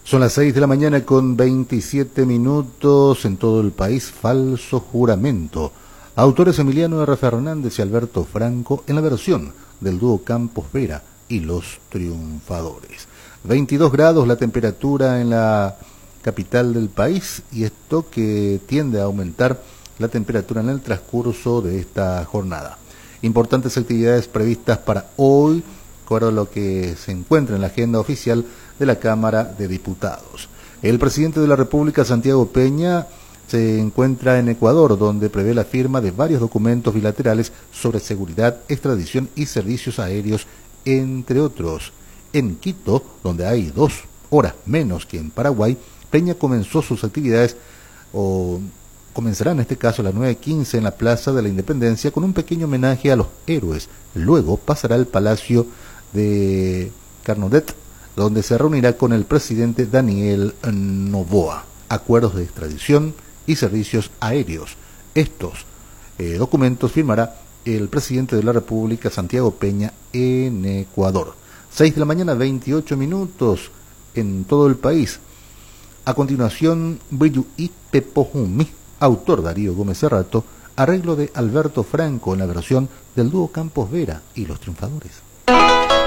Son las 6 de la mañana con 27 minutos en todo el país. Falso juramento. Autores Emiliano R. Fernández y Alberto Franco en la versión del dúo Campos Vera y Los Triunfadores. 22 grados la temperatura en la capital del país, y esto que tiende a aumentar la temperatura en el transcurso de esta jornada. Importantes actividades previstas para hoy, acuerdo a lo que se encuentra en la agenda oficial de la Cámara de Diputados. El presidente de la República, Santiago Peña, se encuentra en Ecuador, donde prevé la firma de varios documentos bilaterales sobre seguridad, extradición y servicios aéreos, entre otros. En Quito, donde hay 2 horas menos que en Paraguay, Peña comenzó sus actividades, o comenzará en este caso a las 9:15 en la Plaza de la Independencia con un pequeño homenaje a los héroes. Luego pasará al Palacio de Carnodet, donde se reunirá con el presidente Daniel Noboa. Acuerdos de extradición y servicios aéreos. Estos documentos firmará el presidente de la República, Santiago Peña, en Ecuador. 6 de la mañana, 28 minutos en todo el país. A continuación, Brillu y Pepojumi, autor Darío Gómez Cerrato, arreglo de Alberto Franco en la versión del dúo Campos Vera y Los Triunfadores.